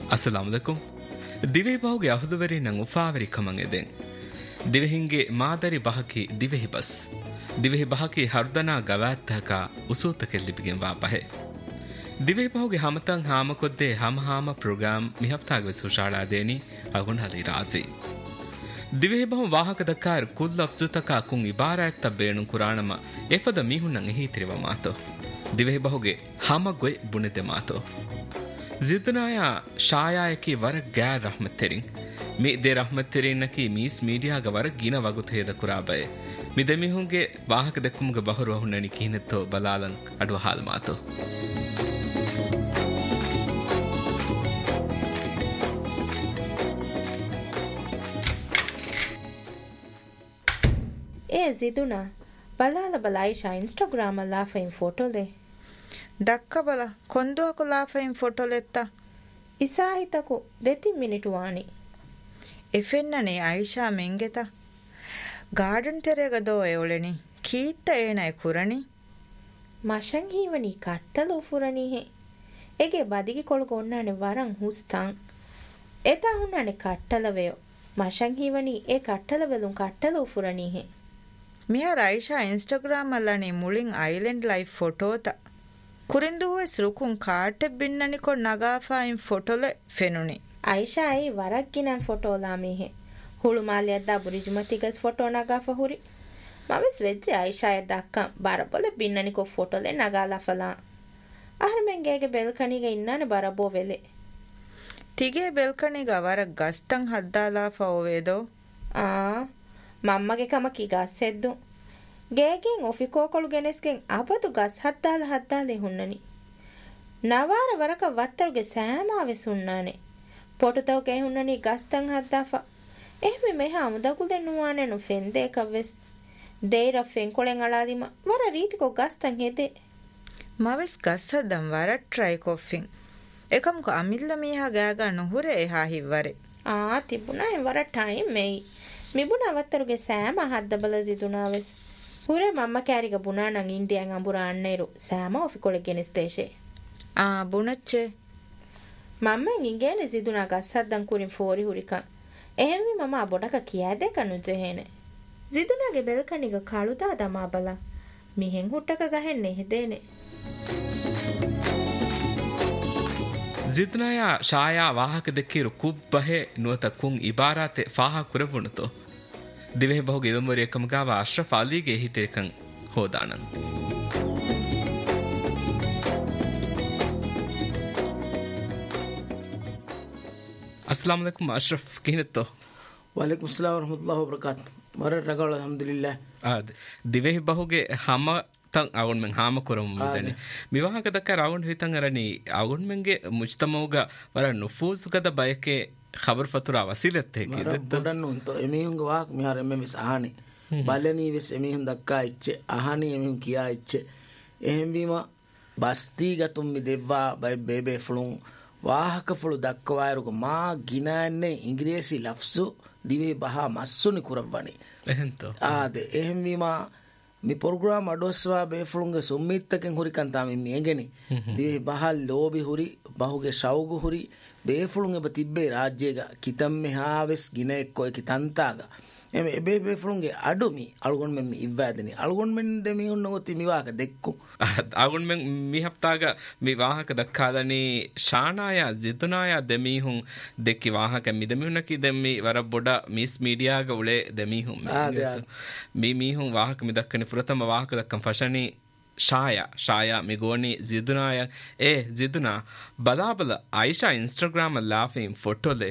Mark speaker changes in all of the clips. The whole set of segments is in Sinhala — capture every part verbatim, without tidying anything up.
Speaker 1: Assalamu alaikum. Divehi bahuge ahuduveri nang ufaveri kamang eden. Divehinge maadari bahaki divehi bas. Divehi bahaki hardana gavattaka usuutake libigen waapahe. Divehi bahuge hamatan hamakodde hama hama program mihaftaage sushala deni agun hali razi. Divehi bahu wahaka dakar kull afzutaka kun ibaratta beenun kuranama efada mihunnan ehi tirwa mato. Divehi bahuge hama goy bunede mato. Zidnaya shaya ki warak gaar rahmat terin mi de rahmat terin naki mis media ga warak gina wagut heda kurabaye mi demihunge wahaka dekkum ga bahuru ahunani kinetto balalan adwa hal mato
Speaker 2: e ziduna balala balaisha Instagram alla fain photo le
Speaker 3: ದಕ್ಕ ಬಲ ಕೊಂದು ಹಕುಲಾ ಫೈನ್ ಫೋಟೋಲೆತ್ತ
Speaker 2: ಇಸಾಹಿತಕು ದೆತಿ ಮಿನಿಟು ವಾಣಿ
Speaker 3: ಎಫೆನ್ನನೆ ಆಯಿಷಾ ಮೆಂಗೆತ ಗಾರ್ಡನ್ ತೆರೆಗದೋ ಎವಳೆನಿ ಕೀತ್ತ ಏನೈ ಕುರಣಿ
Speaker 2: ಮಶಂ ಹೀವನಿ ಕಟ್ಟಲು ಫುರಣಿ ಹೆ ಎಗೆ ಬದಿಗೆ ಕೊಳಗೊಣ್ಣಾನೆ ವರಂ ಹುಸ್ತಾಂ ಎತ ಹುಣ್ಣಾನೆ ಕಟ್ಟಲವೆಯೋ ಮಶಂ ಹೀವನಿ ಎ ಕಟ್ಟಲವೆಲುಂ ಕಟ್ಟಲು ಫುರಣಿ ಹೆ
Speaker 3: mere Ayesha Instagram ಅಲ್ಲನೆ ಮುಳಿಂ island life ಫೋಟೋತ ಕುರಿಂದು ಹುವೆಸ್ ರುಕುಂ Kaate ಬಿನ್ನನಿ ಕೊ ನಗಾಫಾ ಇನ್ ಫೋಟೋಲೆ ಫೆನುನಿ
Speaker 2: ಆಯಿಷಾ ಐ ವರಕ್ಕಿನಂ ಫೋಟೋಲಾ ಮೀಹೆ ಹುಳು ಮಾಲಿಯದ್ದ ಬುರಿಜುಮತಿಗಸ್ ಫೋಟೋ ನಗಾಫಾ ಹುರಿ ಮವೆಸ್ ವೆಜ್ಜೆ ಆಯಿಷಾ ಯದ್ದ ಅಕ್ಕ ಬರಬೊಲೆ ಬಿನ್ನನಿ ಕೊ ಫೋಟೋಲೆ ನಗಾಲಾ ಫಲಾ ಅಹರ್ಮೆಂಗೇಗೆ ಬೆಲ್ಕಣಿಗೆ ಇನ್ನಾನೆ ಬರಬೋ ವೆಲೆ
Speaker 3: ತಿಗೆ ಬೆಲ್ಕಣಿಗ ವರ ಗಸ್ತಂ ಹದ್ದಾಲಾ ಫೋವೇದೋ
Speaker 2: ಆ ಮಮ್ಮಗೆ ಕಮಕಿ ಗಸ್ಸೆದ್ದು ಗೇಗೆನ್ ಒಫಿಕೋಕೊಳು ಗೆನೆಸ್ಗೆನ್ ಅಬದು ಗಸ್ ಹದ್ದಾಲ ಹದ್ದಾಲೆ ಹುಣ್ಣನಿ ನವಾರ ವರಕ ವತ್ತರುಗೆ ಸ್ಯಾಮಾವೆ ಸುಣ್ಣಾನೆ ಪೊಟುತವಗೆ ಹುಣ್ಣನಿ ಗಸ್ತಂ ಹದ್ದಾಫ ಎಹ್ಮಿ ಮೆಹ ಅಮುದಗುದೆ ನುವಾನೆನು ಫೆಂದೆ ಕವ್ವೆಸ್ ದೇರ ಫೆಂಕೊಳೆನ್ ಅಳಾದಿಮ ವರ ರೀತಿಕೊ ಗಸ್ತಂ ಹೆದೆ
Speaker 3: ಮವೆಸ್ ಗಸ್ ಹದ್ದಂ ವರ ಟ್ರೈ ಕೊಫಿನ್ ಎಕಮ್ಕೊ ಅಮಿಲ್ಲ ಮೀಹಾ ಗಾಗ ನುಹುರೆ ಎಹಾ ಹಿವ್ವರೆ
Speaker 2: ಆ ತಿಬುನಾ ವರ ಟೈಮ್ ಮೇಯಿ ಮಿಬುನ ವತ್ತರುಗೆ ಸ್ಯಾಮ ಹದ್ದ ಬಲ ಜಿದುನಾವೆಸ್ ಹುರೆ ಮಮ್ಮ ಕ್ಯಾರಿಗ ಬುನಾನಂಗ್ ಇಂಡಿಯನ್ ಅಂಬುರ ಅನ್ನೇರು ಸ್ಯಾಮ ಒಫಿಕೊಳೆ ಗೆನಿಸ್ತೇಶೆ
Speaker 3: ಆ ಬುಣಚ್ಚೆ
Speaker 2: ಮಮ್ಮಂಗ್ ಇಂಗೇನೆ ಜಿದುನಾ ಗಸ್ಸದ್ದಂ ಕುರಿನ್ ಫೋರಿ ಹುರಿಕ ಎಹೆಂವಿ ಮಮ್ಮ ಬೊಡಕ ಕಿಯಾದೆ ಕನುಜ್ಜೆ ಹೇನೆ ಜಿದುನಾಗೆ ಬೆಲ್ಕಣಿಗ ಕಾಳುದಾ ದಮಾ ಬಲ ಮಿಹೆಂ ಹುಟ್ಟಕ ಗಹೆನ್ನೆ ಹೆದೇನೆ
Speaker 1: ಜಿದ್ನಯ ಶಾಯಾ ವಾಹಕ ದಕ್ಕಿರು ಕುಬ್ಬಹೆ ನುವತ ಕುಂ ಇಬಾರಾತೆ ಫಾಹಾ ಕುರಬುಣತೋ ದಿವೆಹೆ ಬಹುಗೆ ಇದುಮುರಿ ಎಕಮಗಾವ ಅಶ್ರಫ್ ಅಲಿಗೆ ಹಿತೇಕಂ ಹೋದಾಣಂ अस्सलाम वालेकुम अशरफ किनतो
Speaker 4: वालेकुम अस्सलाम व रहमतुल्लाहि व बरकातहू मर रगल अल्हम्दुलिल्लाह
Speaker 1: आद दिवेहि बहुगे हम तंग आगुन men hama kurum mudani miwahaka dakka ragun hitan arani agun menge mujtamauga wara nufuz kada bayake khabar fatura wasilat heke
Speaker 4: bodan unto emihunga wak mihar ememis ahani balani ves emihun dakka icche ahani emihun kiya icche ehembima basti gatum mi devwa bay bebe fulun wahaka fulu dakkawairugo ma ginanne ingresi lafzu dive baha massuni kurawani
Speaker 1: ehento
Speaker 4: ade ehembima mi program adoswa be fulunge summittaken hurikan tami mi engeni dive bahal lobi huri bahuge shaugu huri be fulunge batibbe rajyega kitamme haves gine ekko kitantaga eme ebe be fulunge adumi algon men mi ivwadeni algon men de mi hunno goti miwaka dekku
Speaker 1: algon men mi haftaga mi wahaka dakkadani shanaya zidunaya demi hun dekki wahaka mi demi hunaki demi wara boda mis media ga ule demi hun mi mi hun wahaka mi dakkani furatama wahaka dakkam fashani shaya shaya migoni zidunaya e ziduna balabala aisha instagram laughing photo le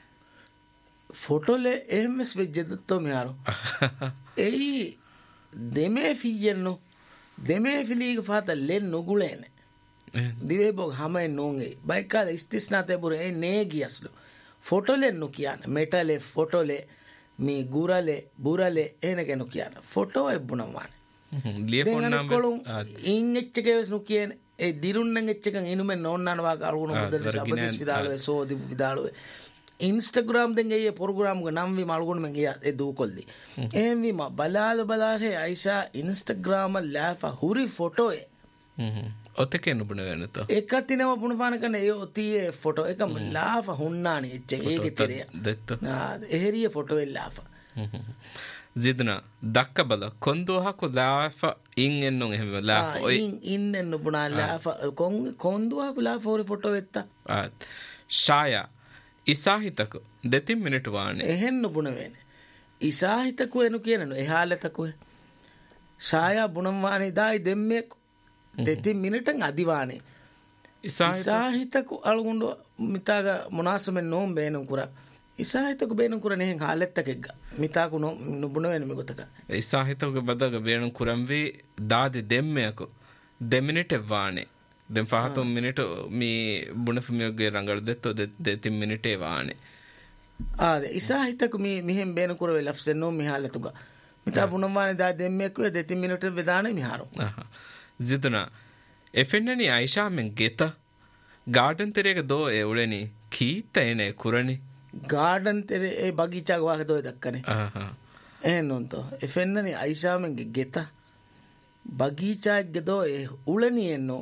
Speaker 4: ಫೋಟೋಲೆ ಎಹೆಮ್ಎಸ್ ವೆಜ್ಜೆದತ್ತೋ marrow ಏಯಿ ದೆಮೆ ಫಿಯೆನ್ನು ದೆಮೆ ಫಿಲಿಗ ಫಾತ len ನುಗುಳೇನೆ ದಿವೆ ಬೋಗ್ ಹಮೆ ನೋಂಗೆ ಬೈಕಾಲ ಇಸ್ತಿಸ್ನಾತೆ ಬುರೆ ಏ ನೇಗಿ ಅಸ್ಲು ಫೋಟೋಲೆ ನು ಕಿಯಾನ ಮೆಟಲೆ ಫೋಟೋಲೆ ಮಿ ಗೂರಲೆ ಬೂರಲೆ ಏನಕೆ ನು ಕಿಯಾನ ಫೋಟೋ ಎಬ್ಬುನವಾನೆ ಲಿಯಫೋನ್ ನಂಬರ್ ಇನ್ ಎಚ್ಚಕೆ ನು ಕಿಯನೆ ಏ ದಿರುನ್ನಂಗೆ ಎಚ್ಚಕಂ ಇನುಮೆ ನೋನ್ನನವಾ ಅರುಗುಣ ಮೊದಲ ಶಬದಿಸ್ ವಿದಾಳುವೆ Sodhi ವಿದಾಳುವೆ Instagram denge ye program ga nam wi malgon men ya e du kolli em wi ma balal balare Aisha Instagram la fa huri photo e
Speaker 1: ඔතකේ නුබුණ වෙනතෝ
Speaker 4: එකතිනම පුණපාන කරන ඒ ඔතියේ ෆොටෝ එකම ලාෆ හුන්නානි එච්ච ඒකේ තිරේ
Speaker 1: දෙත්ත
Speaker 4: එහෙරිය ෆොටෝ එල්ලාෆ
Speaker 1: ಜಿದ್ನ ದಕ್ಕ ಬಲ ಕೊಂದುಹಕು ಲಾಫ ಇಂಗ್ ಎನ್ನು ಎಹಮ ಲಾಫ
Speaker 4: ಇಂಗ್ ಇನ್ನೆನ್ನು ಬುಣ ಲಾಫ ಕೊಂಗ್ ಕೊಂದುಹಕು ಲಾಫ ಹೋರಿ ಫೋಟೋ ಎತ್ತ
Speaker 1: ಆತ್ ಶಾಯಾ ಇಸಾಹಿತಕು ದೆತಿಂ ಮಿನಿಟ್ ವಾಣೆ
Speaker 4: ಎಹೆನ್ನು ಬುಣವೇನೆ ಇಸಾಹಿತಕು ಏನು ಕೇನನು ಎಹಾಲತಕು ಶಾಯಾ ಬುಣಂ ವಾಣೆ ದಾಯಿ ದೆಮ್ಮೆಕು ದೆತಿಂ ಮಿನಿಟಂ ಅದಿವಾಣೆ ಇಸಾಹಿತಕು ಅಳಗುಂಡು ಮಿತಾಗ ಮುನಾಸಮೆ ನೋಂ ಬೇನು ಕುರ ඉසාහිතක බේනුම් කුරනේ හෙන් ಹಾಲೆತ್ತಕೆಗ್ಗ ಮಿತಾಕು ನೋ ನುಬುಣವೇನ ಮಿಗೊತಕ
Speaker 1: ඉසාහිතක බදග බේනුම් කුරම්වි ದಾದಿ ದೆಮ್ಮೆಯಕು ದೆಮಿನಿಟ್ ವಾಣೆ ದೆಂ ಫಾಹತು ಮಿನಿಟ್ ಮಿ ಬುಣಫಮಿಯಗೆ ರಂಗಳ ದೆತ್ತೋ ದೆ ತಿಂ ಮಿನಿಟೇ ವಾಣೆ
Speaker 4: ಆದೆ ಇಸಾಹಿತಕ ಮಿ ಮಿහෙන් බේනුම් කුරವೆ ಲಫ್ಸೆನ್ ನೋ ಮಿ ಹಾಲೆತುಗ ಮಿತಾ ಬುಣಂ ವಾಣೆ ದಾದಿ ದೆಮ್ಮೆಯಕು ದೆ ತಿಂ ಮಿನಿಟ್ ವಿದಾನೆ ಮಿಹಾರು
Speaker 1: ಆಹಾ ಜಿದನ ಎಫೆನ್ನನಿ ಐಷಾ ಮೆನ್ ಗೆತ ಗಾರ್ಡನ್ ತೆರೆಗೆ ದೋ ಎ ಉಳೆನಿ ಕೀತ ಎನೆ ಕುರನಿ
Speaker 4: ಗಾರ್ಡನ್ ತೆರೆ ಏ ಬಗೀಚಾಗ ವಾಗ ದೋಯ್ ದಕ್ಕನೆ
Speaker 1: ಆಹಾ
Speaker 4: ಏನಂತೋ ಎಫೆನ್ನನಿ ಐಷಾಮೆಂಗೆ ಗೆತ ಬಗೀಚಾಗೆ ದೋ ಎ ಉಳನಿಯನ್ನು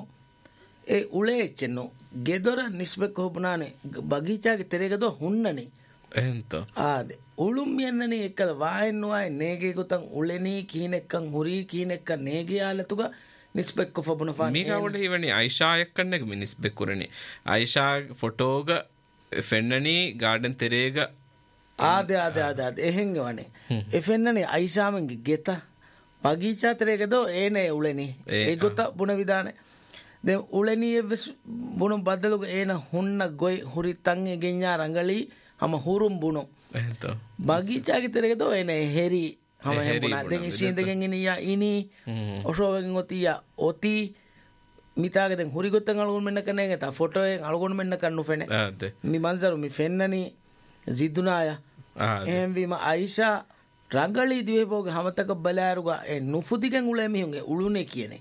Speaker 4: ಎ ಉಳೆ ಎಚ್ಚೆನ್ನು ಗೆದೊರ ನಿಸ್ಬೇಕು ಹೋಬುನಾನೆ ಬಗೀಚಾಗೆ ತೆರೆಗೆ ದೋ ಹುಣ್ಣನಿ
Speaker 1: ಎಂತೋ
Speaker 4: ಆದೆ ಉಳುಮಿಯನ್ನನಿ ಎಕ್ಕದ ವಾಯನ್ನು ವಾಯ್ ನೇಗೆ ಗೊತಂ ಉಳೆನಿ ಕೀನೆಕ್ಕಂ ಹುರಿ ಕೀನೆಕ್ಕ ನೇಗೆ ಆಲತುಗ ನಿಸ್ಬೇಕು ಫಬುನ ಫಾನ್
Speaker 1: ಮೀಗ ಅವಡೆ ಇವನಿ ಐಷಾ ಯಕ್ಕನ್ನೆಗ ಮಿ ನಿಸ್ಬೇಕುರನಿ ಐಷಾ ಫೋಟೋಗ ಫೆನ್ನನಿ ಗಾರ್ಡನ್ ತೆರೆಗ
Speaker 4: ಆದೆ ಆದೆ ಆದೆ ಆದೆ ಎಹೆಂಗೆ ವನೆ ಎಫೆನ್ನನಿ ಐಷಾಮೆಂಗೆ ಗೆತ ಬಗೀಚಾ ತೆರೆಗದೋ ಏನೇ ಉಳೆನಿ ಏ ಗೊತ್ತ ಬುಣ ವಿಧಾನೆ ದೆ ಉಳೆನಿ ಎವ್ಸ್ ಬುಣ ಬದಲುಗ ಏನ ಹುಣ್ಣ ಗೊಯ್ ಹುರಿ ತಂಗೆ ಗೆඤ್ಞಾ ರಂಗಳಿ ಹಮ ಹುರುಂ ಬುಣ
Speaker 1: ಎಂತೋ
Speaker 4: ಬಗೀಚಾಗೆ ತೆರೆಗದೋ ಏನೇ ಹೆರಿ ಹಮ ಹೆಂಬುಣ ದೆ ಇಸಿಂದಗೆಂ ಇನಿಯ ಇನಿ ಒಶೋವೆಂ ಒತಿಯ ಒತಿ ಮಿತಾಗ ದೆನ್ ಹುರಿ ಗೊತ್ತಂಗ ಅಳಗೊಂಡು ಮೆನ್ನ ಕನ್ನೆಗೆ ತಾ ಫೋಟೋ ಎಂ ಅಳಗೊಂಡು ಮೆನ್ನ ಕಣ್ಣು ಫೆನೆ
Speaker 1: ಆದೆ
Speaker 4: ಮಿ ಮಂಜರು ಮಿ ಫೆನ್ನನಿ ಜಿದುನಾಯ ಎಂ ವಿ ಮ ಐಷಾ ರಂಗಳಿ ದಿವೆ ಬೋಗ ಹಮತಕ ಬಲಾರುಗ ಎ ನುಫುದಿಗೆಂ ಉಳೆ ಮಿಹುಂಗೆ ಉಳುನೆ ಕಿಯನೆ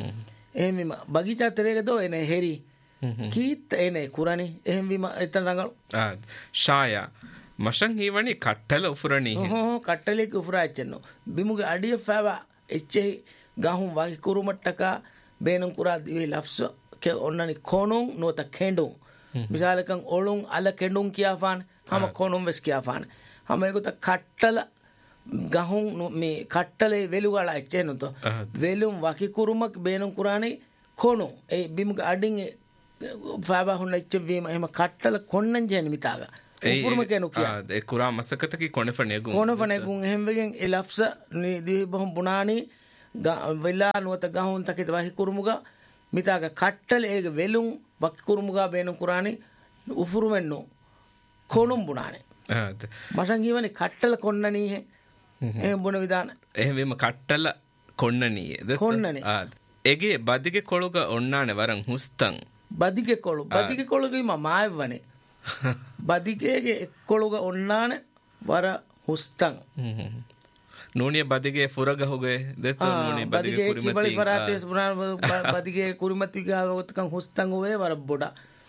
Speaker 4: ಎಂ ವಿ ಮ ಬಗೀಚಾ ತೆರೆಗೆ ದೋ ಎನೆ ಹೆರಿ ಕೀತ್ ಎನೆ ಕುರಾನಿ ಎಂ ವಿ ಮ ಎತನ ರಂಗಳು
Speaker 1: ಆದೆ ಶಾಯಾ ಮಶಂ ಹೀವಣಿ ಕಟ್ಟಲ ಉಫುರಣಿ
Speaker 4: ಹೋ ಕಟ್ಟಲಿಕ್ಕೆ ಉಫುರಾಚೆನ್ನು ಬಿಮುಗೆ ಅಡಿಯ ಫಾವ ಎಚ್ಚೆ ಗಾಹುಂ ವಾಗಿ ಕುರುಮಟ್ಟಕ ಬೇನುಂ ಕುರಾ ದಿವೆ ಲಫ್ಸ್ ಕೆ ಒನ್ನನಿ ಕೋನುಂ ನೋತ ಕೆಂಡುಂ මිසාලකන් ඔළුන් අල කෙඩුම් කියාපාන හම කොනුම් වෙස් කියාපාන හම ඒගොත කට්ටල ගහුන් මේ කට්ටලේ වෙලුගල ඇච්චෙනුත වෙලුම් වකි කුරුමක් බේනුම් කුරානේ කොනු ඒ බිමුක අඩින් ෆාබා හොන්න එච්චවීම එහෙම කට්ටල කොන්නන් ජෙන මිතාග උපුරුම කෙනු කියා
Speaker 1: ඒ කුරා මසකතකි කොනෆණේගුන්
Speaker 4: කොනෆණේගුන් එහෙම වෙගෙන් ඒ ලෆ්ස දී බහම් බුණානි වෙලා නුවත ගහුන් තකිත වහි කුරුමුග මිතාග කට්ටල ඒක වෙලුම් වකි කුරුමුගා බේනුම් කුරානේ උපුරුමෙන්නු කොනුම් බුණානේ
Speaker 1: ආද
Speaker 4: මසන් කියවනේ කට්ටල කොන්නනී හේ එහෙම බුණ විදාන
Speaker 1: එහෙම වීම කට්ටල කොන්නනී ද
Speaker 4: කොන්නනේ
Speaker 1: ආද එගේ බදිගේ කොළුග ඔන්නානේ වරන් හුස්තන්
Speaker 4: බදිගේ කොළු බදිගේ කොළුගේ මම ආයවනේ බදිගේගේ කොළුග ඔන්නානේ වර හුස්තන්
Speaker 1: නෝනිය බදිගේ ෆුරගහුගේ දෙත නෝනිය බදිගේ කුරිමති
Speaker 4: බදිගේ ෆරාතේස් බුනා බදිගේ කුරිමති ගාවතකන් හුස්තන් ඔවේ වර බොඩ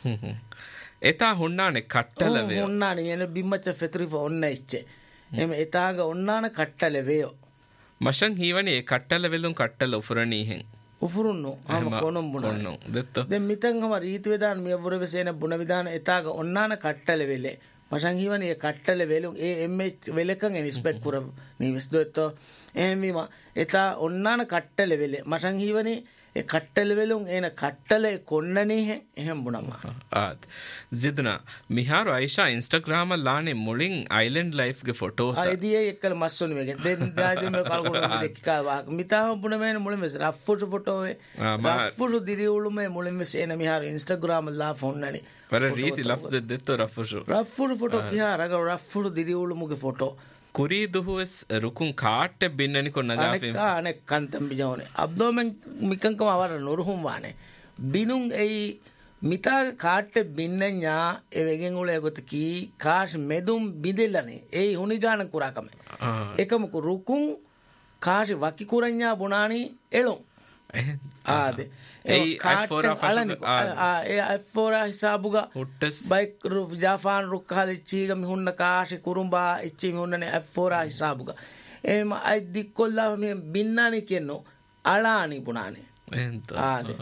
Speaker 1: එතා හොන්නානේ කට්ටල වේ
Speaker 4: හොන්නානේ එන බිම්මච්ච ෆෙත්‍රිෆ ඔන්න ඉච්චේ එමෙ එතාග ඔන්නාන කට්ටල වේයෝ
Speaker 1: මෂන් හීවනේ ඒ කට්ටල වෙලුන් කට්ටල උෆරණී ಹೆಂ
Speaker 4: උෆුරුන්නු ආම කොනම් බුනා
Speaker 1: දෙත්ත
Speaker 4: දැන් මිතන් හම රීති වේදාන මියවර වෙසේන බුණ විදාන එතාග ඔන්නාන කට්ටල වෙලේ මෂන් හීවනේ කට්ටල වෙලුන් ඒ එම්එච් වෙලකන් ඉන්ස්පෙක්ට් කුර නිවස් දොත්තෝ එහෙම වීම එතා ඔන්නාන කට්ටල වෙලේ මෂන් හීවනේ ඒ කට්ටල වෙලුන් එන කට්ටලේ කොන්නනේ එහෙම බුණම
Speaker 1: ආත් ಜಿದ್ನಾ මිහාරු ಐಷಾ ඉන්ස්ටාග්‍රෑම් ලානේ මුලින් ಐಲ್ಯಾಂಡ್ ಲೈಫ್ ಗೆ ಫೋಟೋ
Speaker 4: ಐದಿಯೇ ಎಕ್ಕಲ ಮಸ್ಸೊನಿ ವೆಗೆ ದೆನ್ ದಾದಿ ಮೆ ಕಲ್ಕೊಡ දෙක්කා වාක මිතා බුණ මේන මුලින් මෙස රෆ්ෆුට ෆොටෝ වේ රෆ්ෆුට දිරිඋළු මේ මුලින් මෙස එන මිහාරු ඉන්ස්ටාග්‍රෑම් ලා ෆොන්නනේ
Speaker 1: වර රීති ලෆ්ද දෙත්තෝ රෆ්ෆුට
Speaker 4: රෆ්ෆුට ෆොටෝ කියා රග රෆ්ෆුට දිරිඋළු මුගේ ෆොටෝ
Speaker 1: ಕುರಿ ದುಹುವೆಸ್ ರುಕುನ್ ಕಾಟೆ ಬಿನ್ನನಿ ಕೊ ನಗಾಫೆ
Speaker 4: ಅನೆ ಕಂತಂ ಬಿಜೋನೆ ಅಬ್ದೋಮೆನ್ ಮಿಕಂಕಮ ಅವರ ನುರುಹುಂ ವಾನೆ ಬಿನುಂ ಎಯಿ ಮಿತಾ ಕಾಟೆ ಬಿನ್ನನ್ಯಾ ಎವೆಗೆನ್ ಉಳೆ ಗೊತಕಿ ಕಾಶ್ ಮೆದುಂ ಬಿದೆಲ್ಲನೆ ಎಯಿ ಹುನಿಗಾನ ಕುರಾಕಮೆ ಏಕಮ ಕು ರುಕುನ್ ಕಾಶ್ ವಕಿ ಕುರನ್ಯಾ ಬುನಾನಿ ಎಳು ಆದೆ
Speaker 1: ಎಯಿ ಎಫ್ ಫೋರ್
Speaker 4: ಅಳನಿ ಆ ಎಫ್ ಫೋರ್ ಹಿಸಾಬುಗ ಹುಟ್ಟಸ್ ಬೈಕ್ ರು ಜಾಫಾನ್ ರುಕ್ಕಾಲಿ ಚೀಗ ಮಿ ಹುನ್ನ ಕಾಶಿ ಕುರುಂಬಾ ಇಚ್ಚಿ ಮಿ ಹುನ್ನನೆ ಎಫ್ ಫೋರ್ ಹಿಸಾಬುಗ ಎಮ ಐ ದಿಕ್ಕೊಲ್ಲ ಮಿ ಬಿನ್ನಾನಿ ಕೆನ್ನು ಅಳಾನಿ ಬುನಾನಿ
Speaker 1: ಎಂತ
Speaker 4: ಆದೆ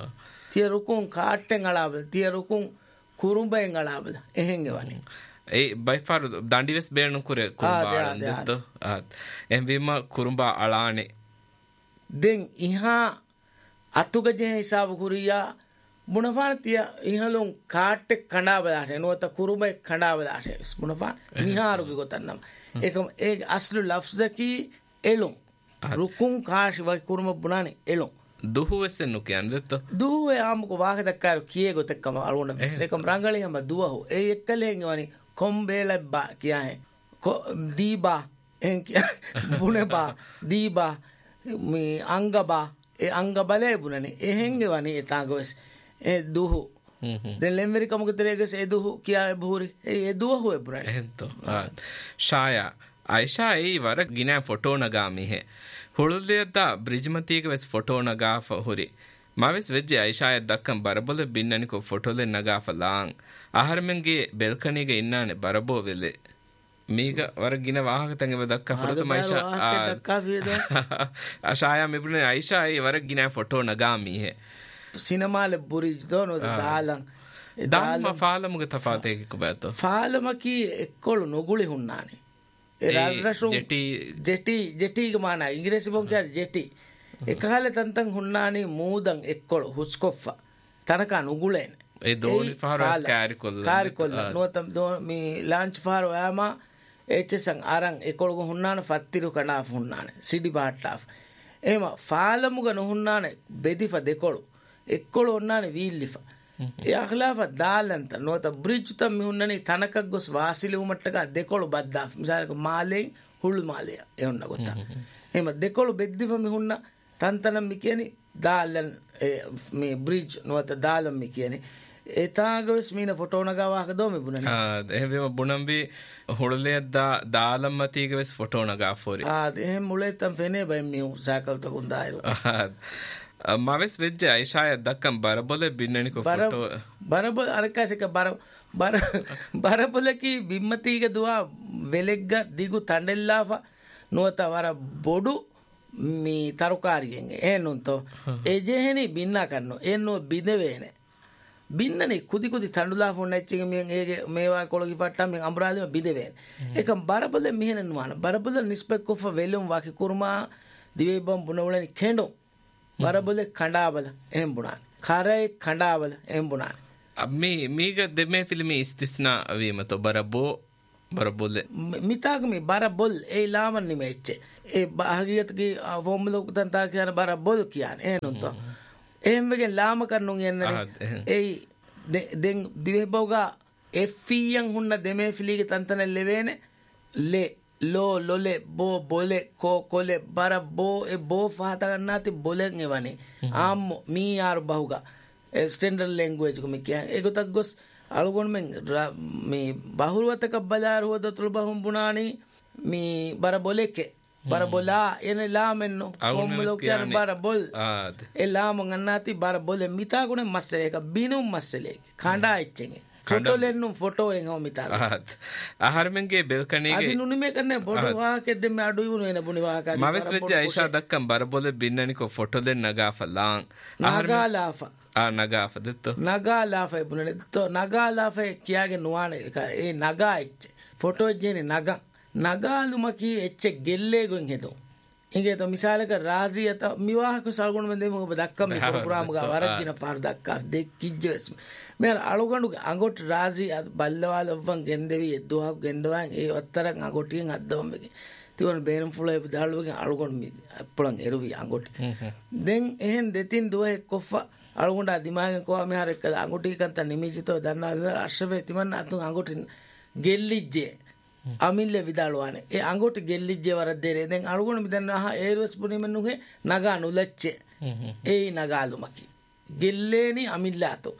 Speaker 4: තිය රුකුන් කාට්ටෙන් අලාබල තිය රුකුන් කුරුම්බයෙන් අලාබල එහෙන් එවනේ
Speaker 1: ඒ by far දණ්ඩිවස් බේරණු කුර කුරුම්බාලන් දෙත්ත එම්වීම කුරුම්බා අලානේ
Speaker 4: දෙන් ඉහා අතුගජේ හිසාබ කුරියා මුණෆාන තිය ඉහලුන් කාට්ටෙක් කණ්ඩාබලාට එනුවත කුරුම්බේ කණ්ඩාබලාට මුණෆාන මිහාරුගේ ගොතන්නම් ඒකම ඒ අස්ලු ලෆ්සකී එළුම් රුකුන් කාශි වයි කුරුම බුණානේ එළුම්
Speaker 1: දුහුවෙස්සෙන්නු කියන්නේ දෙත්ත
Speaker 4: දුහුවේ ආමුක වාහදක්කාරු කියේ ගොතෙක්කම අලුණ විශ්ලේකම් රංගලියම දුවහු ඒ එක්කලෙන් වනි කොම්බේලබ්බා කියන්නේ කො දීබා එන් බුණබා දීබා මේ අංගබා ඒ අංගබලේ බුණනේ එහෙන් වනි එතාගොස් ඒ දුහු දැන් ලෙම්වරි කමුක තරේගස් ඒ දුහු කියා බුහුරි ඒ දුවහු ඒ බුණනේ
Speaker 1: එහෙන්තෝ ශායා आयशा ए वर गिना फोटो नगामी है ಹುಳುಲ್ಯದ ಬ್ರಿಜ್ಮತಿಗೆ ವೆಸ್ ಫೋಟೋ ನಗಾಫ ಹುರಿ ಮಾವೆಸ್ ವೆಜ್ಜೆ ಐಶಾಯ ದಕ್ಕಂ ಬರಬೊಲೆ ಬಿನ್ನನಿಕೊ ಫೋಟೋಲೆ ನಗಾಫ ಲಾಂಗ್ ಆಹರ್ಮೆಂಗೆ ಬೆಲ್ಕಣಿಗೆ ಇನ್ನಾನೆ ಬರಬೋ ವೆಲೆ ಮೀಗ ವರಗಿನ ವಾಹಕ ತಂಗೆ ದಕ್ಕ ಫೋಟೋ ಮೈಶಾ ಆಶಾಯ ಮಿಬ್ನೆ ಐಶಾ ಎ ವರಗಿನ ಫೋಟೋ ನಗಾಮಿ ಹೆ
Speaker 4: ಸಿನಿಮಾಲೆ ಬುರಿ ದೋನೋ ದಾಲಂ
Speaker 1: ದಾಲ್ಮ ಫಾಲಮುಗೆ ತಫಾತೆ ಕುಬಾತೋ
Speaker 4: ಫಾಲಮಕಿ ಎಕ್ಕೊಳು ನುಗುಳಿ ಹುಣ್ಣಾನೆ ජෙටි ජෙටි ජෙටිග මාන ඉංග්‍රීසි බොන් කියන්නේ ජෙටි එකහල තන්තන් හුන්නානි මූදන් එක්කොළ හුස්කොෆ්ෆා තනක නුගුලෙන්
Speaker 1: ඒ දෝනි ෆාරස් කාරි කොල්ල
Speaker 4: කාරි කොල්ල නොතම් දෝ මේ ලාන්ච් ෆාර යාම එච්චසන් අරන් එක්කොළ හුන්නාන ෆත්තිරු කණා හුන්නාන සිඩි බාට්ටාෆ් එහෙම ෆාලමුග නොහුන්නාන බෙදිෆ දෙකොළු එක්කොළ ඔන්නාන වීල්ලිෆා ඒ අඛලාෆ දාලන්ත නොත බ්‍රිජ් තම මිහුන්නනි තනකක් ගොස් වාසිලි උමට්ටක දෙකොළු බද්දා මිසාලක මාලෙන් හුළු මාලය එවන්න ගොත එහෙම දෙකොළු බෙද්දිව මිහුන්න තන්තනම් මි කියනි දාලන් මේ බ්‍රිජ් නොත දාලම් මි කියනි ඒතාගොස් මීන ෆොටෝ නගාවාක දෝ මි බුනනි
Speaker 1: ආ එහෙම බුනම්බි හුළුලෙද්දා දාලම් මතීක වෙස් ෆොටෝ නගා ෆෝරි
Speaker 4: ආ එහෙම මුලෙත්තම් ෆෙනේ බයි මියු සාකල් තකුන් දායරු
Speaker 1: ಮಾವೆಸ್ ವೆಜ್ಜೆ ಐಶಾಯ ದಕ್ಕಂ ಬರಬೊಲೆ ಬಿನ್ನಣಿಕೊ ಫೋಟೋ
Speaker 4: ಬರಬೊಲೆ ಅರಕಾಸಿಕ ಬರ ಬರ ಬರಬೊಲಕಿ ಬಿಮ್ಮತಿಗ ದುವಾ ವೆಲೆಗ್ಗ ದಿಗು ತಂಡೆಲ್ಲಾಫ ನೋತ ವರ ಬೊಡು ಮೀ ತರಕಾರಿಗೆಂಗೆ ಏನುಂತೋ ಎಜೆಹೆನಿ ಬಿನ್ನ ಕಣ್ಣು ಏನು ಬಿದೆವೇನೆ ಬಿನ್ನನಿ ಕುದಿ ಕುದಿ ತಂಡುಲಾಫ ನೆಚ್ಚಿಗೆ ಮಿಯಂ ಹೇಗೆ ಮೇವಾ ಕೊಳಗಿ ಪಟ್ಟ ಮಿಯಂ ಅಮರಾಲಿ ಬಿದೆವೇನೆ ಏಕಂ ಬರಬೊಲೆ ಮಿಹೆನನ್ ಮಾನ ಬರಬೊಲೆ ನಿಸ್ಬೆಕೊಫ ವೆಲುಂ walkie Kurma ದಿವೇಬಂ ಬುನವಳನಿ ಖೆಂಡೋ ಬರಬೊಲೆ ಖಂಡಾಬಲ M ಬುಣಾನ್ ಖಾರೈ ಖಂಡಾಬಲ M ಬುಣಾನ್
Speaker 1: me ಮೀಗ ದೆಮೆ filmy ಇಸ್ತಿಸ್ನಾ ಅವೀಮತೋ ಬರಬೋ ಬರಬೊಲೆ
Speaker 4: ಮಿತಾಗ ಮಿ ಬರಬೊಲ್ ಏ ಲಾಮನ್ ನಿಮೆ ಎಚ್ಚೆ ಏ ಹಗಿಯತ್ ಕಿ ಫಾರ್ಮುಲಾ ಕುತಂತಾ ಕ್ಯಾನ ಬರಬೊಲ್ ಕ್ಯಾನ್ ಏನುಂತೋ එහෙමගෙන් ලාම කන්නුන් යන්නනේ ඒ දෙන් දිවෙබෝගා එෆ්ෆියන් හුන්න දෙමේ ෆිලීගේ තන්තන ලෙවේනේ ලේ ලෝ ලොලේ බෝ බොලේ කෝ කොලේ බර බෝ ඒ බෝ ෆහත ගන්නාති බොලෙන් එවනේ ආම් මී යාර බහුගා ස්ටෑන්ඩඩ් ලැන්ග්වේජ් කො මේ කියන්නේ ඒකතක් ගොස් අලුගොන් මෙන් මේ බහුරවතක බලාර හොද තුල් බහුම් බුණානි මේ බර බොලෙකේ බර බොලා එන ලාමෙන්නෝ කොම්මලෝ කියන බර බොල් ඒ ලාම ගන්නාති බර බොලේ මිතා ගුණ මස්සලේ එක බිනුම් මස්සලේ කණ්ඩා එච්චෙන් ಫೋಟೋ ಲೆನ್ನು ಫೋಟೋ ಹೆಂಗ ಹೋಮಿತಾ
Speaker 1: ಆಹಾರಮೆಂಗೆ ಬೆಲ್ಕಣಿಗೆ
Speaker 4: ಅದು ನುನಿಮೆ ಕನ್ನೆ ಬೋಡು ವಾಕೆದ್ದೆ ಮೆ ಅಡು ಇವನು ಏನ ಬುನಿ ವಾಕ
Speaker 1: ಮಾವೆಸ್ ವೆಜ್ಜೆ ಐಶಾ ದಕ್ಕಂ ಬರಬೊಲೆ ಬಿನ್ನನಿಕೊ ಫೋಟೋ ದೆ ನಗಾಫ ಲಾಂಗ್
Speaker 4: ನಗಾಲಾಫ
Speaker 1: ಆ ನಗಾಫ ದೆತ್ತೋ
Speaker 4: ನಗಾಲಾಫ ಬುನಿ ದೆತ್ತೋ ನಗಾಲಾಫ ಕಿಯಾಗೆ ನುವಾನೆ ಏ ನಗಾ ಎಚ್ಚೆ ಫೋಟೋ ಜೇನೆ ನಗಾ ನಗಾಲುಮಕಿ ಎಚ್ಚೆ ಗೆಲ್ಲೆ ಗೊಂ ಹೆದೋ ಹಿಂಗೆ ತೋ ಮಿಸಾಲಕ ರಾಜಿ ಅತ ಮಿವಾಹಕ ಸಾಲ್ಗೊಂಡು ಬಂದೆ ಮಗ ದಕ್ಕಂ ಮಿ ಪ್ರೋಗ್ರಾಮ್ ಗ ವರಗಿನ ಪಾರ್ ದಕ್ಕ ದೆ ಕಿಜ್ಜೆಸ್ ಮೇರ ಅಳುಗಂಡು ಅಂಗೋಟ್ ರಾಜಿ ಅದ ಬಲ್ಲವಾಲವ್ವಂ ಗೆಂದೆವಿ ಎದ್ದುವಾ ಗೆಂದವಾಂ ಏ ಒತ್ತರಂ ಅಂಗೋಟಿಯಂ ಅದ್ದವಮ್ಮೆಗೆ ತಿವನ್ ಬೇನಂ ಫುಳ ದಾಳುವಗೆ ಅಳುಗೊಂಡು ಮಿ ಅಪ್ಪಳಂ ಎರುವಿ ಅಂಗೋಟಿ ದೆನ್ ಎಹೆನ್ ದೆತಿನ್ ದುವೆ ಕೊಫ ಅಳುಗೊಂಡ ದಿಮಾಗೆನ್ ಕೋ ಮೆ ಹರ ಎಕ್ಕದ ಅಂಗೋಟಿ ಕಂತ ನಿಮಿಜಿತೋ ದನ್ನಾ ಅಶ್ರವೆ ತಿಮನ್ ಅತು ಅಂಗೋಟಿ ಗೆಲ್ಲಿಜ್ಜೆ අමිල්ල විදාළුවානේ ඒ අඟොට ගෙල්ලිජ්ජේ වරද්දේරේ දැන් අලුගොණ මිදන්න අහ ඒරුස් පුනිමනුගේ නගා නුලච්චේ ඒ නගාලුමකි ගෙල්ලේනි අමිල්ලාතෝ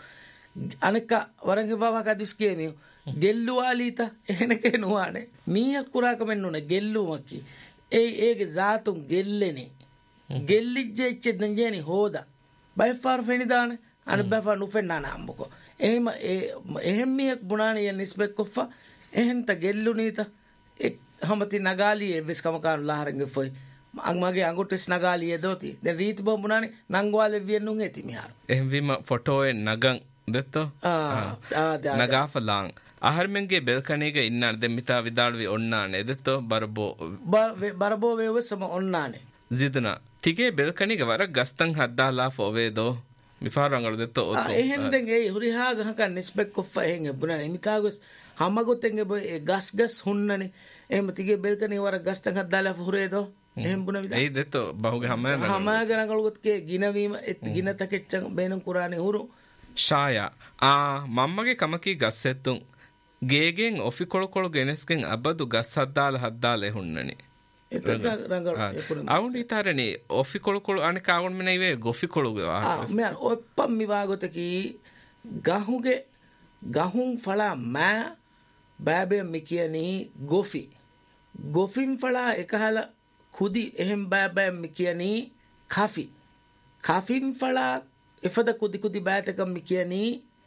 Speaker 4: අනක වරංගෙ බවා කදිස්කේමිය ගෙල්ලුවාලීත එහෙනකේ නුවානේ මීයක් කුරාකමෙන්නුනේ ගෙල්ලුමකි ඒ ඒගේ ජාතුන් ගෙල්ලෙනි ගෙල්ලිජ්ජේ ඉච්චේ දංජේනි හොදා බයිෆාර් ෆෙනිදානේ අන බෆා නුෆෙන්නා නාම්බකෝ එහෙම ඒ එහෙම් මියක් බුණානේ නිස්බෙක් කොෆා එහෙන්ත ಗೆಲ್ಲುನೀತ ಹಮತಿ ನಗಾಲಿ ಎವ್ವೆಸ್ ಕಮಕಾನು ಲಾಹರಂಗೆ ಫೊಯ್ මගේ අඟුට ස්නගාලිය දෝති දැන් රීති බොම්බුනානේ නංගවාලේ වියන්නුන් ඇති මිහාර
Speaker 1: එහෙම වීම ෆොටෝ එ නගන් දෙත්තෝ
Speaker 4: ආ ආ
Speaker 1: නගාෆලාං ආහර්මෙන්ගේ බෙල්කණේක ඉන්නාන දැන් මිතා විදාළුවේ ඔන්නානේ දෙත්තෝ බරබෝ
Speaker 4: බරබෝ වේවසම ඔන්නානේ
Speaker 1: ಜಿದನ ತಿಗೆ ಬೆಲ್ಕಣಿಗೆ ವರ ಗಸ್ತಂ ಹದ್ದಾಲಾ ಫೋವೇದೋ ಮಿಫಾರಂಗಳು ದೆತ್ತೋ
Speaker 4: ಓತೋ ಎಹೆಂದೆಂಗೆ ಹುರಿಹಾಗ ಹಕ ನಿಸ್ಬೆಕ್ ಕೊಫ ಹೆಂಗೆ ಬುನ ಮಿತಾಗಸ್ ಹಮಗೊತೆಂಗೆ ಬ ಗಸ್ ಗಸ್ ಹುನ್ನನೆ ಎಹೆಂ ತಿಗೆ ಬೆಲ್ಕಣಿಗೆ ವರ ಗಸ್ತಂ ಹದ್ದಾಲಾ ಫುರೇದೋ ಎಹೆಂ ಬುನ ವಿದ
Speaker 1: ಏ ದೆತ್ತೋ ಬಹುಗೆ ಹಮ
Speaker 4: ಹಮಗ ರಂಗಳುಗೊತ್ಕೆ ಗಿನವೀಮ ಗಿನತಕೆಚ್ಚಂ ಬೇನಂ ಕುರಾನೆ ಹುರು
Speaker 1: ಶಾಯ ಆ ಮಮ್ಮಗೆ ಕಮಕಿ ಗಸ್ಸೆತ್ತುಂ ಗೇಗೆನ್ ಒಫಿ ಕೊಳಕೊಳು ಗೆನೆಸ್ಗೆನ್ ಅಬದು ಗಸ್ ಹದ್ದಾಲ ಹದ್ದಾಲೆ ಹುನ್ನನೆ అవును ఇతారని ఒఫి కొడుకులు అని కావడం ఇవే గొఫి కొడుకు
Speaker 4: ఒప్పం మివాగొతకి గహుగే గహుం ఫళ మా బాబే మికియని గొఫి గొఫిం ఫళ එකහල කුදි එහෙම් බෑබෑ මිකියනි කාෆි කාෆිම් ෆళ එෆද කුදි කුදි බෑතක මිකියනි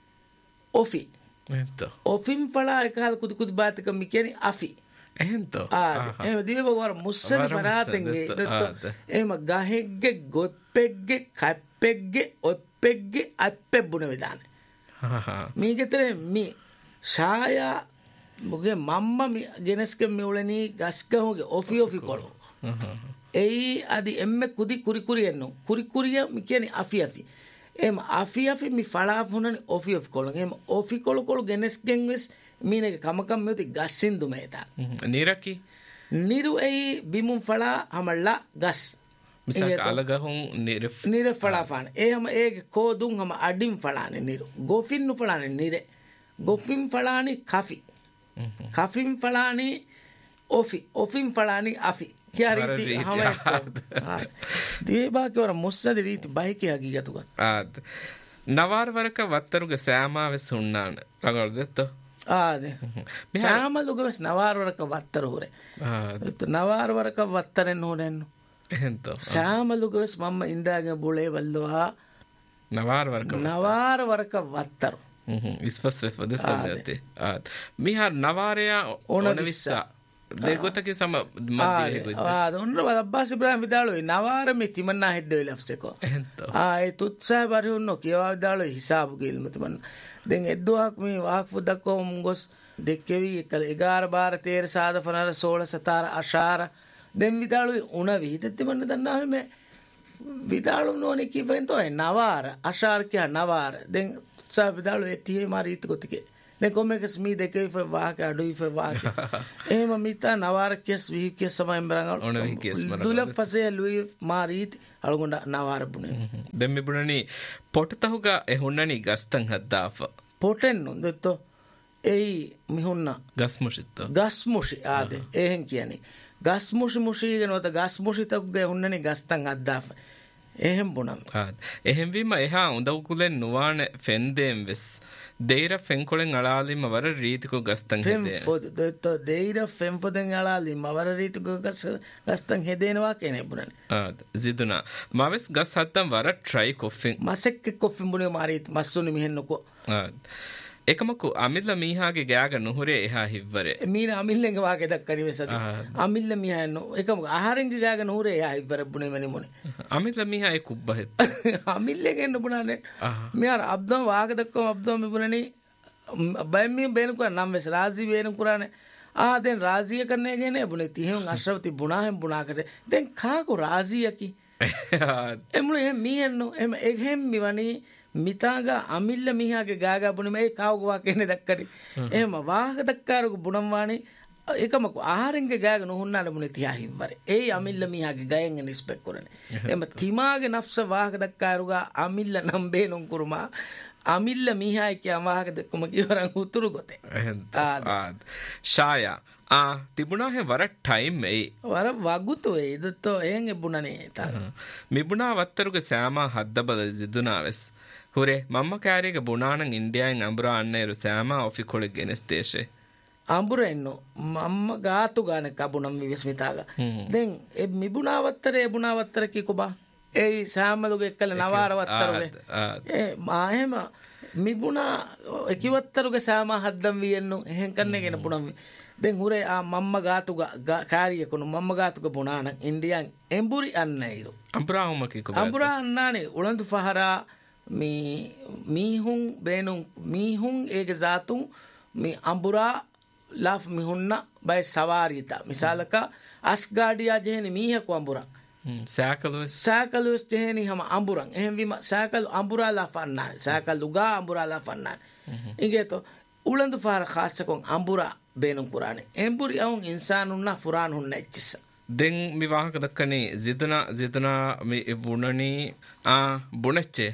Speaker 4: ඔෆි ඔෆිම් ෆళ එකහල කුදි කුදි බෑතක මිකියනි අෆි
Speaker 1: එහෙන්තෝ
Speaker 4: ආ එහෙම දීවවර මුස්සනි පරාතෙන්ගේ දොත්ත එහෙම ගහෙග්ගේ ගොප්පෙග්ගේ කප්පෙග්ගේ ඔප්පෙග්ගේ අප්පෙබ්බුන විදානේ හා මීගෙතර මී ශායා මුගේ මම්ම මි ගෙනස්ක මිවලනි ගස්කහුගේ ඔෆි ඔෆි කොළු එයි අදි එම්මෙ කුදි කුරි කුරි එන්නු කුරි කුරිය මි කියන්නේ අෆි අෆි එම් අෆි අෆි මි ෆලා හොනනි ඔෆි ඔෆි කොළු එම් ඔෆි කොළු කොළු ගෙනස්ගෙන් වෙස් මීනගේ කමකම් මෙති ගස්සින්දු මේතා
Speaker 1: නිරකි
Speaker 4: නිරු එයි බිමුම් ෆලා හමල්ලා ගස්
Speaker 1: මිසක අලගහුන් නිර
Speaker 4: නිර ෆලා ෆාන එහම ඒගේ කෝදුන් හම අඩින් ෆලානේ නිරු ගොෆින් නු ෆලානේ නිර ගොෆින් ෆලානි කෆි කෆින් ෆලානි ඔෆි ඔෆින් ෆලානි අෆි කියා රීති හම දීබාක වර මුස්සද රීති බයිකේ හගීගතුක
Speaker 1: ආද නවාර වරක වත්තරුගේ සෑමාවෙස් උන්නාන රගල් දෙත්තෝ
Speaker 4: ආද සෑමලුගවස් නවාර වරක වත්තර හොරේ ආද නවාර වරක වත්තරෙන් හොරෙන්නු
Speaker 1: එහෙන්තෝ
Speaker 4: සෑමලුගවස් මම්ම ඉඳාගෙන බුලේ වල්ලවා
Speaker 1: නවාර වරක
Speaker 4: නවාර වරක වත්තර
Speaker 1: ඉස්පස් වෙෆද තදති ආද මිහා නවාරයා ඕනවිස්සා දෙගොතකි සම මද්දිලේ ගොත
Speaker 4: ආද ඔන්න අබ්බාස් ඉබ්‍රාහිම් විදාලෝ නවාර මේ තිමන්නා හෙද්ද වෙලෆ්සෙකෝ
Speaker 1: එහෙන්තෝ
Speaker 4: ආ ඒ තුත්සා බරියුන්නෝ කියවා විදාලෝ හිසාබු කිල්ම තිමන්න දැන් එද්දුවක් මේ වාක්ෆු දක්කෝ මුංගොස් දෙක්කෙවි එකල එගාර බාර තේර සාද ෆනර සෝල සතාර අශාර දැන් විදාලෝ උණ විහිද තිමන්න දන්නා මේ විදාලෝ නෝනේ කිවෙන්තෝ නවාර අශාර කිය නවාර දැන් තුත්සා විදාලෝ එතියේ මාරීත් ගොතකේ දැන් කොමෙකස් මී දෙකේ ෆ වාක අඩුයි ෆ වාක එහෙම මිතා නවාර කියස් වී කිය සමයෙන් බරංගල්
Speaker 1: ඕන වී කියස් මර
Speaker 4: දුල ෆසේ ලුයි මාරීත් අලගොඬ නවාර බුනේ
Speaker 1: දැන් මිබුණනි පොටතහුගා එහුන්නනි ගස්තන් හද්දාෆ
Speaker 4: පොටෙන් නොදෙත්තෝ එයි මිහුන්න
Speaker 1: ගස්මුෂිත්තෝ
Speaker 4: ගස්මුෂි ආද එහෙන් කියන්නේ ගස්මුෂි මුෂි නෝත ගස්මුෂි තකුගේ හුන්නනි ගස්තන් හද්දාෆ එහෙම් බුණම්
Speaker 1: ආද එහෙම් වීම එහා උඳව කුලෙන් නුවාන ෆෙන්දෙම් වෙස් දෙයිර ෆෙන්කොලෙන් අලාලිම වර රීතිකෝ ගස්තන් හෙදේ
Speaker 4: ෆොද දෙත්තෝ දෙයිර ෆෙන්ෆොදෙන් අලාලිම වර රීතිකෝ ගස් ගස්තන් හෙදේනවා කියන්නේ බුණනේ
Speaker 1: ආද ජිදුනා මවෙස් ගස් හත්තම් වර ට්‍රයි කොෆින්
Speaker 4: මසෙක් කොෆින් බුනේ මාරීත් මස්සුනි මිහෙන්නකෝ
Speaker 1: ආද එකමකු අමිල්ල මීහාගේ ගෑග නුහුරේ එහා හිව්වරේ
Speaker 4: මීන අමිල්ලෙන්ගේ වාගේ දක්කරි වෙසද අමිල්ල මීහානෝ එකමකු ආහාරෙන්ගේ ගෑග නුහුරේ එහා හිව්වර බුනේ මනි මොනේ
Speaker 1: අමිල්ල මීහා ඒ කුබ්බහෙත්
Speaker 4: අමිල්ලෙන් නුබුණානේ මෙයාර අබ්දම් වාගේ දක්කම අබ්දම් මිබුණනි බයම්මි බේනු කරා නම් වෙස රාසි බේනු කරානේ ආ දැන් රාසිය කරන්නේ නේ බුනේ තිහෙන් අශ්‍රවති බුණාහෙන් බුණා කරේ දැන් කාකෝ රාසියකි එමුනේ එහෙම මීහෙන්නෝ එහෙම එහෙම මිවනි මිතාගා අමිල්ල මීහාගේ ගාගා බුනේ මේ කාවගවා කියන්නේ දක්කටි එහෙම වාහක දක්කාරක බුණම් වානේ එකමක ආහාරෙන්ගේ ගාග නොහුන්නාට මුනේ තියා හිව්වරේ ඒ අමිල්ල මීහාගේ ගයෙන් නිස්පෙක් කරන්නේ එහෙම තිමාගේ නෆ්ස වාහක දක්කාරුගා අමිල්ල නම් බේනුම් කුරුමා අමිල්ල මීහායි කියා වාහක දක්කම කිවරන් උතුරු ගොතේ
Speaker 1: ආද ශායා ආ තිබුණා හේ වර ටයිම් එයි
Speaker 4: වර වගුතු එයි දත්තෝ එහෙන් එබුණනේ තා
Speaker 1: මිබුණා වත්තරුගේ සෑමා හද්දබද ජිදුනාවෙස් හුරේ මම්ම කෑරියක බුණානන් ඉන්දියාෙන් අඹුරා අන්නේරු සෑමා ඔෆි කොළෙක් ගෙනස් දේශේ
Speaker 4: අඹුරෙන්නෝ මම්ම ගාතු ගාන කබුනම් විස්මිතාගා දැන් එ මිබුණා වත්තරේ බුණා වත්තර කි කොබා ඒ සෑමලුගේ එක්කල නවාර වත්තරගේ ඒ මාහෙම මිබුණා එකිවත්තරුගේ සාමා හද්දම් වියෙන්නු එහෙන් කන්නගෙන පුණම් දැන් හුරේ ආ මම්ම ගාතුග කාරියකුණු මම්ම ගාතුග පුණාන ඉන්දියන් එම්බුරි අන්නයිරු
Speaker 1: අම්බුරාහුම කිකු
Speaker 4: අම්බුරා අන්නානේ උලන්දු ෆහරා මේ මීහුන් බේනුන් මීහුන් ඒගේ zaatun මේ අම්බුරා ලාෆ් මිහුන්න බයි සවාරිතා මිසාලක අස්ගාඩියා ජෙහෙනි මීහකු අම්බුරා
Speaker 1: සාකලුස්
Speaker 4: සාකලුස් ජෙහෙනි හම අම්බුරන් එහෙන් විම සාකල් අම්බුරා ලාෆන්නා සාකල් ලුගා අම්බුරා ලාෆන්නා ඉගෙතෝ උලන්දු ෆහර ખાસකොන් අම්බුරා බේනුන් කුරානේ එම්බුරි අවුන් ඉන්සානුන්නා ෆුරාන් හුන්න එච්චිස
Speaker 1: දෙන් විවාහක දක්කනේ ජිදනා ජිදනා මේ බුණනි ආ බුණච්චේ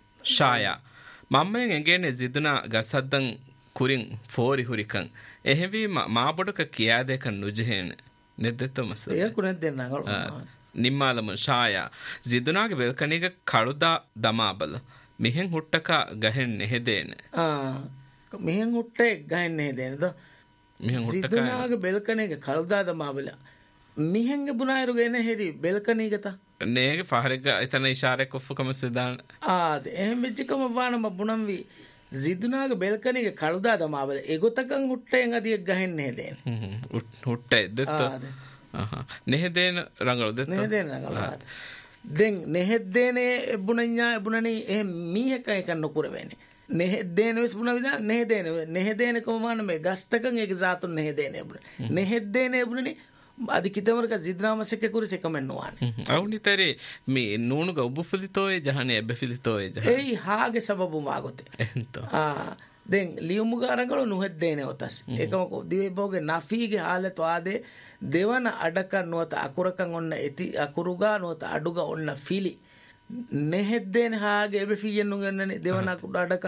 Speaker 1: ෂායා මම්මෙන් එගේනේ ජිදනා ගසද්දන් කුරින් ෆෝරි හුරිකන් එහෙවි මා බොඩක කියා දෙක නුජහෙන නෙද්දතමස
Speaker 4: ඒ කුරෙන් දෙන්නගල
Speaker 1: නිම්මාලම ෂායා ජිදනාගේ වෙල්කණේක කළුදා දමාබල මෙහෙන් හුට්ටක ගහෙන් නෙහෙදේන
Speaker 4: ආ මෙහෙන් හුට්ටේ ගහෙන් නෙහෙදේනද
Speaker 1: මෙහෙන් හුට්ටක
Speaker 4: ජිදනාගේ වෙල්කණේක කළුදා දමාබල මිහෙන්ගේ බුනායරුගේ නෙහෙරි වෙල්කණීගත
Speaker 1: නේගේ ෆහරක එතන ඉෂාරයක් ඔෆ්කම සදාන
Speaker 4: ආද එහෙන් මෙච්චකම වානම බුනම් වි ජිදුනාගේ බෙල්කණීගේ කළුදා දමාවල එගොතකන් හුට්ටෙන් අදියක් ගහෙන් නෙහෙදේන
Speaker 1: හුට්ටේ දෙත්ත ආහා නෙහෙදේන රංගල දෙත්ත
Speaker 4: නෙහෙදේන රංගල දැන් නෙහෙදේනේ බුණඤ්ඤා බුණනි එහෙ මීහක එක නොකර වෙන්නේ නෙහෙදේන වෙස් බුණ විදා නෙහෙදේන නෙහෙදේන කොමාන මේ ගස්තකන් ඒක zaatun නෙහෙදේන බුණ නෙහෙදේන බුණනි අදි කිතවරක ජිද්‍රාමසක කුරි සෙකමෙන් නොවන්නේ
Speaker 1: අවුනිතරේ මේ නූනුග උබුෆිලිතෝයේ ජහනේ එබ්බෆිලිතෝයේ ජහ
Speaker 4: ඒයි හාගේ සබබු මාගොතේ
Speaker 1: එන්තෝ
Speaker 4: ආ දැන් ලියුමුග අරගල නුහෙද්දේනේ ඔතස් ඒකම දිවේ බෝගේ නෆීගේ حالت වාදේ දෙවන අඩකන් නොත අකුරකන් ඔන්න එති අකුරුගා නොත අඩුගා ඔන්න ෆිලි නෙහෙද්දේනේ හාගේ එබ්බෆියෙන් නුගන්නනේ දෙවන අඩක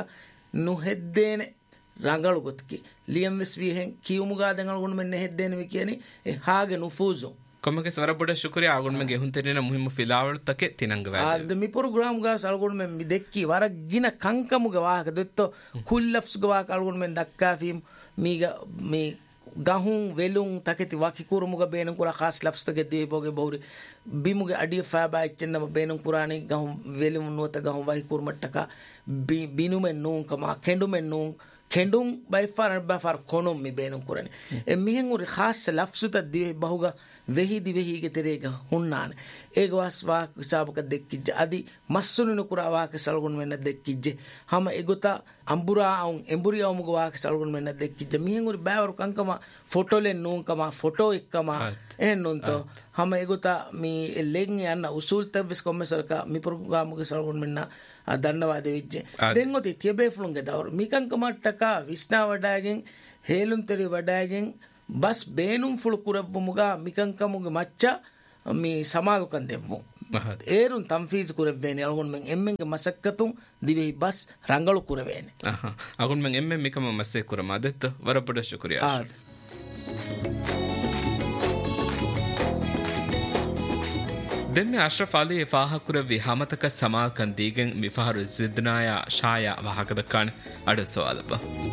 Speaker 4: නුහෙද්දේනේ රංගලු ගොත්කි ලියම් වෙස් විහෙන් කියුමුගා දංගල ගොන්න මෙන්න හෙද්දේන වි කියන්නේ ඒ හාගේ නුෆූසු
Speaker 1: කොමක සවරබොඩ ශුක්‍රියා ආගොන්න මෙ ගෙහුන් තෙරේන මුහිම ෆිලාවල් තකේ තිනංග වැද
Speaker 4: ආද මි ප්‍රෝග්‍රෑම් ගා සල්ගොන්න මෙ මි දෙක්කි වරක් ගින කංකමුග වාහක දෙත්තෝ කුල්ලෆ්ස් ගවා කල්ගොන්න මෙ දක්කා ෆීම් මීග මේ ගහුන් වෙලුන් තකෙති වකි කුරුමුග බේනන් කුරා ખાસ ලෆ්ස් තකේ දී බෝගේ බෝරි බිමුගේ අඩිය ෆාබා ඉච්චනම බේනන් කුරානේ ගහුන් වෙලුන් නුවත ගහුන් වහි කුරුමට්ටක බිනුමෙන් නූන් කම කෙඬුමෙන් නූන් කෙඬුම් බයිෆාර බෆාර කොනොම් මි බේනු කරන්නේ එ මිහෙන් උරි ખાસ ලෆ්සුත දිවේ බහුගා වෙහි දිවෙහිගේ තෙරේක හුන්නාන ඒක වාස් වාක් හිසාබක දෙක්කිජ අදි මස්සුනුන කුරා වාක සල්ගුන් වෙන්න දෙක්කිජ හැම එගොත අම්බුරා අවුන් එම්බුරියා මුග වාක සල්ගුන් වෙන්න දෙක්කිජ මිහෙන් උරි බෑවරු කංකම ෆොටෝලෙන් නූන්කම ෆොටෝ එක්කම එහෙන් නුන්තෝ හැම එගොත මි ලෙන් යන්න උසූල් තවස් කොම්මසරක මි ප්‍රෝග්‍රෑම් ගේ සල්ගුන් මෙන්න දන්නවාද වෙච්ච දැන් ඔතේ තියබේ ෆුලුන්ගේ දවර මිකංකමට්ටක විස්නා වඩාගෙන් හේලුන්තරි වඩාගෙන් බස් බේනුම් ෆුළු කුරබ්බුමුගා මිකංකමුගේ මච්චා මේ සමාලුකන් දෙව්වෝ ඒරුන් තම්ෆීස් කුරබ්වේනේ අලගොන් මෙන් එම්මෙන්ගේ මසක්කතුන් දිවෙහි බස් රංගලු කුරවේනේ
Speaker 1: අහා අගොන් මෙන් එම්මෙන් මිකම මස්සේ කුරම අදත්ත වරපොඩ ශුක්‍රියා
Speaker 4: ආ
Speaker 1: දෙන්නේ අශ්රෆ් අලි ෆාහකුරවි හමතක සමාල්කන් දීගෙන් මිෆහරු සිද්නායා ෂායා වහකද කණ අඩ සවාලප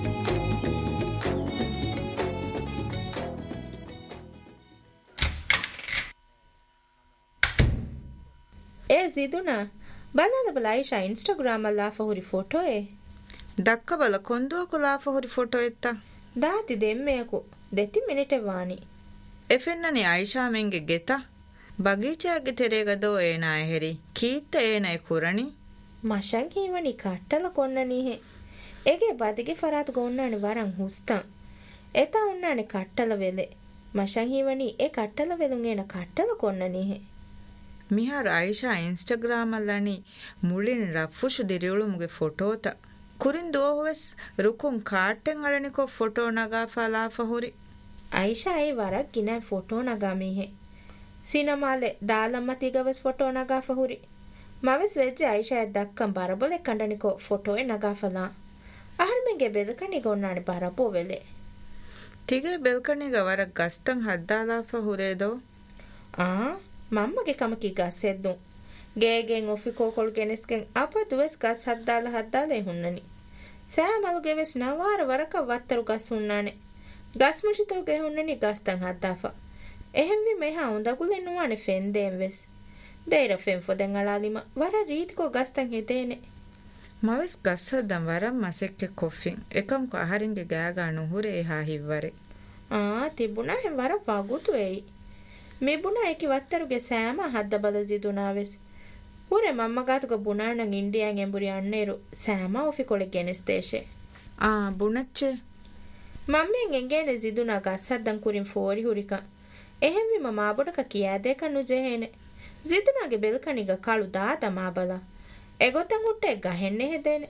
Speaker 2: ඒ සිදුනා බලන්න බල ආයිෂා ඉන්ස්ටාග්‍රෑම් අල්ලා ෆහුරි ෆොටෝ ඒ
Speaker 3: දක්ක බල කොන්දුව කොලා ෆහුරි ෆොටෝ එත්ත
Speaker 2: දාති දෙම්මේකු දෙති මිනිටේ වානි
Speaker 3: එෆෙන්නනි ආයිෂා මෙන්ගේ ගෙත ಬಗೀಚಾಗೆ ತೆರೆಗದೋ ಏನಾಯ ಹೆರಿ ಕೀತ್ತ ಏನಾಯ ಕುರಣಿ
Speaker 2: ಮಶಂಗ್ ಹೀವನಿ ಕಟ್ಟಲ ಕೊನ್ನನೀಹೆ ಏಗೆ ಬದಿಗೆ ಫರಾತ್ ಗೋನ್ನಾನೆ ವರಂ ಹುಸ್ತಾಂ ಎತ ಉನ್ನಾನೆ ಕಟ್ಟಲ ವೆಲೆ ಮಶಂಗ್ ಹೀವನಿ ಎ ಕಟ್ಟಲ ವೆಲುಂಗೇನ ಕಟ್ಟಲ ಕೊನ್ನನೀಹೆ
Speaker 3: ಮಿಹಾರ್ ಆಯಿಷಾ ಇನ್ಸ್ಟಾಗ್ರಾಮ್ ಅಲ್ಲನಿ ಮುಳಿನ ರಫುಶು ದಿರಿಯುಳುಮುಗೆ ಫೋಟೋತ ಕುರಿಂದು ಓಹವೆಸ್ ರುಕುಂ ಕಾಟೆಂ ಅಳನಿಕೊ ಫೋಟೋ ನಗಾ ಫಲಾಫ ಹುರಿ
Speaker 2: ಆಯಿಷಾ ಏ ವರಕ್ ಗಿನ ಫೋಟೋ ನಗಾ ಮೀಹೆ ಸಿನಮಾಲೆ ದಾಲಮ್ಮ ತಿಗವಸ್ ಫೋಟೋ ನಗಾಫ ಹುರಿ ಮವೆಸ್ ವೆಜ್ಜೆ ಐಷಾ ದಕ್ಕಂ ಬರಬೊಲೆ ಕಂಡನಿಕೋ ಫೋಟೋ ಎ ನಗಾಫಲ ಅಹರ್ಮೆಗೆ ಬೆದಕನಿಗೆ ಒನ್ನಾಣೆ ಬರಬೋ ವೆಲೆ
Speaker 3: ತಿಗೆ ಬೆಲ್ಕನಿಗೆ ವರ ಗಸ್ತಂ ಹದ್ದಾಲಾಫ ಹುರೇದೋ
Speaker 2: ಆ ಮಮ್ಮಗೆ ಕಮಕಿ ಗಸೆದ್ದು ಗೇಗೆನ್ ಒಫಿಕೋ ಕೊಳ್ಗೆನೆಸ್ಗೆನ್ ಅಪ ದುವೆಸ್ ಗಸ್ ಹದ್ದಾಲ ಹದ್ದಾಲೆ ಹುನ್ನನಿ ಸ್ಯಾಮಲುಗೆ ವೆಸ್ ನವಾರ ವರಕ ವತ್ತರು ಗಸ್ ಹುನ್ನಾನೆ ಗಸ್ ಮುಷಿತೋಗೆ ಹುನ್ನನಿ ಗಸ್ತಂ ಹದ್ದಾಫ එහෙම්වි මෙහා උඳගුලෙන් නුවානේ ෆෙන්දෙන් වෙස් දෙයිර ෆෙන් ෆොදෙන් අලාලිම වර රීතිකෝ ගස්තන් හෙතේනේ
Speaker 3: මවස් ගස්සද්දම් වරම් මසෙක්කෙ කොෆින් එකම් කො අහරින්ගේ ගෑගා නුහුරේ එහා හිව්වරේ
Speaker 2: ආ තිබුණා හැම වර වගුතු එයි මෙබුණා ඒකි වත්තරුගේ සෑම හද්ද බල ජිදුනාවෙස් පුරේ මම්මගාතුක බුණාණන් ඉන්දියාන් එඹුරි අන්නේරු සෑම ඔෆිකොලෙ ගෙනස්තේෂේ
Speaker 3: ආ බුණච්චේ
Speaker 2: මම්මෙන් එංගේනේ ජිදුනා ගස්සද්දම් කුරින් ෆෝරි හුරිකා එහෙම විම මාබොඩක කියා දෙක නුජෙහෙනේ ජිදුනාගේ බෙල්කණිග කළු දාත මාබලා එගොතන් හුට්ටේ ගහෙන්නේ හෙදේනේ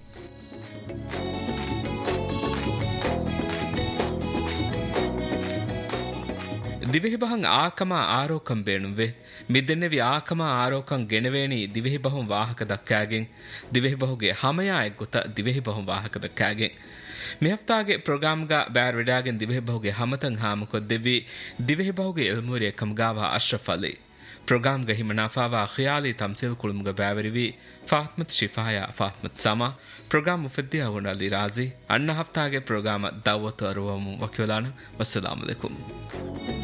Speaker 1: ದಿವೆಹಿಬಹಂ ಆಕಮ ಆರೋಕಂ ಬೇಣುವೆ ಮಿದ್ದೆನ್ನೆವಿ ಆಕಮ ಆರೋಕಂ ಗೆಣವೇಣಿ ದಿವೆಹಿಬಹಂ ವಾಹಕ ದಕ್ಕಾಗೆನ್ ದಿವೆಹಿಬಹುಗೆ ಹಮಯ ಎಗ್ಗುತ ದಿವೆಹಿಬಹಂ ವಾಹಕ ದಕ್ಕಾಗೆನ್ ಮಿಹಫ್ತಾಗೆ ಪ್ರೋಗ್ರಾಮ್ಗ ಬ್ಯಾರ್ ವಿಡಾಗೆನ್ ದಿವೆಹಿಬಹುಗೆ ಹಮತಂ ಹಾಮುಕೊದ್ದೆವಿ ದಿವೆಹಿಬಹುಗೆ ಇಲ್ಮೂರಿ ಕಮ್ಗಾವಾ ಅಶ್ರಫ್ ಅಲಿ ಪ್ರೋಗ್ರಾಮ್ಗ ಹಿಮನಾಫಾವಾ ಖಿಯಾಲಿ ತಮ್ಸೀಲ್ ಕುಳುಮ್ಗ ಬ್ಯಾವರಿವಿ ಫಾತ್ಮತ್ ಶಿಫಾಯ ಫಾತ್ಮತ್ ಸಮಾ ಪ್ರೋಗ್ರಾಮ್ ಮುಫದ್ದಿಯ ಹುಣಲಿ ರಾಜಿ ಅಣ್ಣ ಹಫ್ತಾಗೆ ಪ್ರೋಗ್ರಾಮ ದಾವತ್ತು ಅರುವಮು ವಕ್ಯುಲಾನ ವಸ್ಸಲಾಮು ಅಲೈಕುಂ